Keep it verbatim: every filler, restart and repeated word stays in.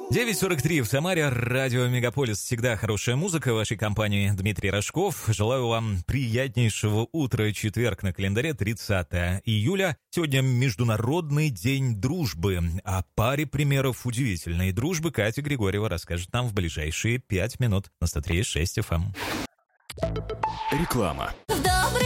девять сорок три в Самаре, радио Мегаполис. Всегда хорошая музыка в вашей компании. Дмитрий Рожков. Желаю вам приятнейшего утра. Четверг на календаре, тридцатое июля. Сегодня Международный день дружбы. О паре примеров удивительной дружбы Катя Григорьева расскажет нам в ближайшие пять минут на сто три и шесть эф эм. Реклама. Добрый